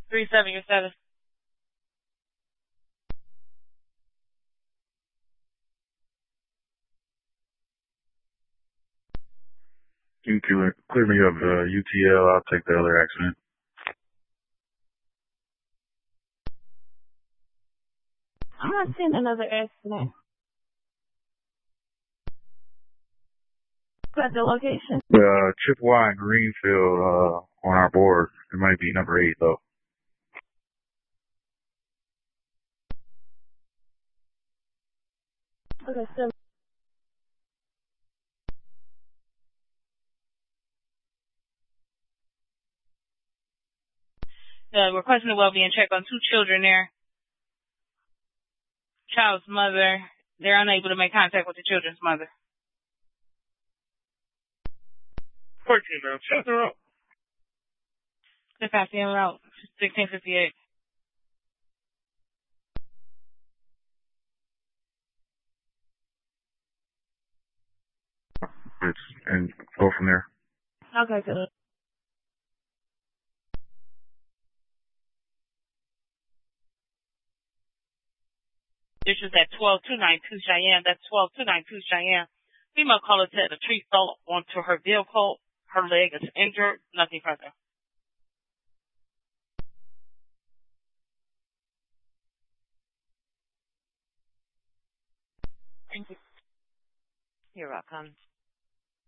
3-7, you're 7. You can clear me of the UTL. I'll take the other accident. I'm not seeing another accident. What's the location? Chippewa and Greenfield on our board. It might be number 8 though. Okay, so Requesting a well-being check on 2 children there. Child's mother, they're unable to make contact with the children's mother. 14, man. Shut her up. They're passing route 1658. And go from there. okay, good. This is at 12292 Cheyenne. That's 12292 Cheyenne. Female caller said a tree fell onto her vehicle. Her leg is injured. Nothing further. Thank you. You're welcome.